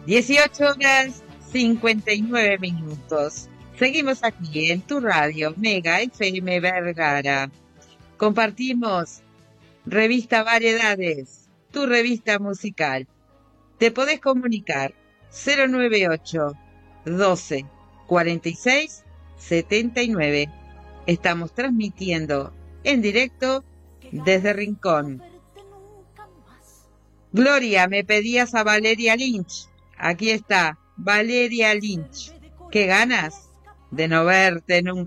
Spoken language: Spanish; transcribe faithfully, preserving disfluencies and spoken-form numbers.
dieciocho horas cincuenta y nueve minutos. Seguimos aquí en tu radio Mega F M Vergara. Compartimos Revista Variedades, tu revista musical. Te podés comunicar cero nueve ocho doce cuarenta y seis setenta y nueve. Estamos transmitiendo en directo desde Rincón. Gloria, me pedías a Valeria Lynch. Aquí está, Valeria Lynch. ¿Qué ganas de no verte nunca